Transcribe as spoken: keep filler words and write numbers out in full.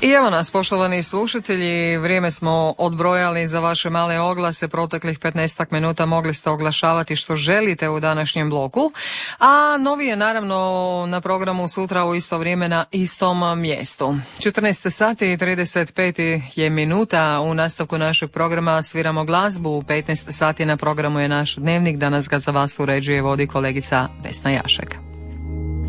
I evo nas, poštovani slušatelji, vrijeme smo odbrojali za vaše male oglase. Proteklih petnaestak minuta mogli ste oglašavati što želite u današnjem bloku, a novi je naravno na programu sutra u isto vrijeme na istom mjestu. četrnaest sati i trideset pet je minuta. U nastavku našeg programa sviramo glazbu. U petnaest sati na programu je naš dnevnik. Danas ga za vas uređuje i vodi kolegica Vesna Jašek.